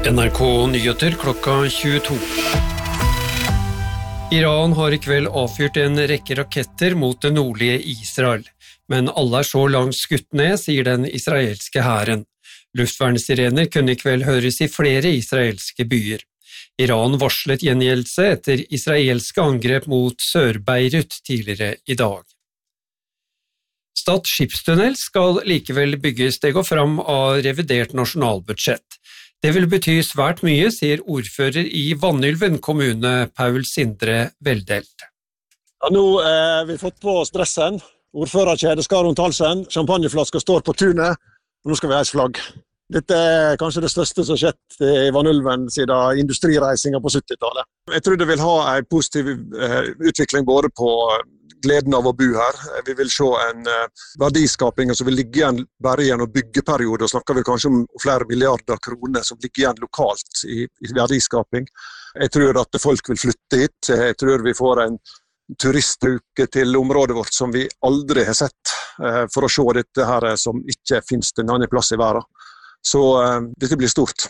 NRK Nyheter klokka 22. Iran har I kveld avfyrt en rekke raketter mot det nordlige Israel, men alle så langt skutt ned, sier den israelske hæren. Luftvernsirener kunne I kveld høres I flere israelske byer. Iran varslet gjengjeldelse etter israelske angrep mot Sør-Beirut tidligere I dag. Stad skipstunnel skal likevel bygges, det går fram av revidert nasjonalbudsjett. Det vil bety svært mye, sier ordfører I Vanylven kommune, Paul Sindre Veldelt. Ja, nå har vi fått på oss dressen, ordførerkjede skar rundt halsen, champagneflasker står på tunet, og nå skal vi heise flagg. Dette kanskje det største som har skjedd I Vanylven siden industrireisingen på 70-tallet. Jeg tror det vil ha en positiv utvikling både på gleden av å bo her. Vi vil se en verdiskaping som vil ligge igjen bare igjen og byggeperiode, og snakker vi kanskje om flere milliarder kroner som ligger igjen lokalt I verdiskaping. Jeg tror at folk vil flytte hit. Jeg tror vi får en turistbruke til området vårt som vi aldri har sett for å se dette her som ikke finnes en annen plass I verden. Så dette blir stort.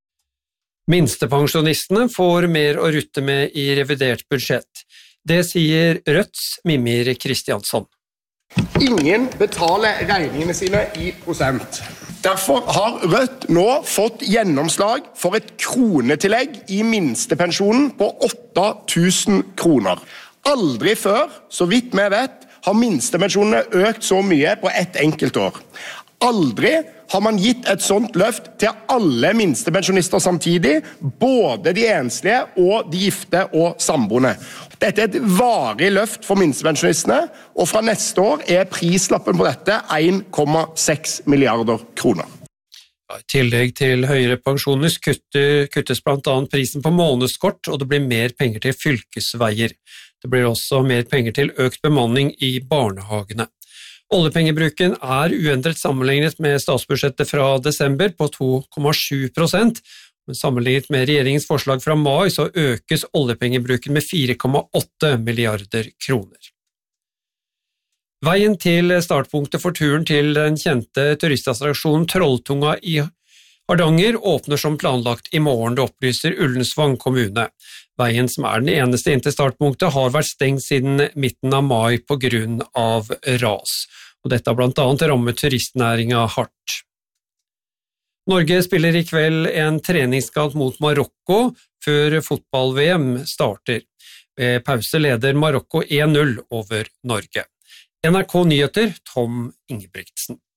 Minstepensjonistene får mer å rutte med I revidert budsjett. Det sier Rødts Mimir Kristiansson. Ingen betaler regningene sine I prosent. Derfor har Rødt nå fått gjennomslag for et kronetillegg I minstepensjonen på 8 000 kroner. Aldri før, så vidt vi vet, har minstepensjonene økt så mye på ett enkelt år. Aldri har man gitt et sånt løft til alle minstepensjonister samtidig, både de enslige og de gifte og samboende. Dette et varig løft for minstepensjonistene, og fra neste år prislappen på dette 1,6 milliarder kroner. I tillegg til høyere pensjoner kuttes blant annet prisen på månedskort, og det blir mer penger til fylkesveier. Det blir også mer penger til økt bemanning I barnehagene. Oljepengebruken uendret sammenlignet med statsbudsjettet fra desember på 2,7%, men sammenlignet med regjeringens forslag fra mai så økes oljepengebruken med 4,8 milliarder kroner. Veien til startpunktet for turen til den kjente turistattraksjonen Trolltunga I Hardanger åpner som planlagt I morgen, det opplyser Ullensvang kommune. Veien som den eneste inn til startpunktet har vært stengt siden midten av mai på grunn av ras, og dette har blant annet rammet turistnæringen hardt. Norge spiller I kveld en treningskamp mot Marokko før fotball-VM starter. Ved pause leder Marokko 1-0 over Norge. NRK Nyheter, Tom Ingebrigtsen.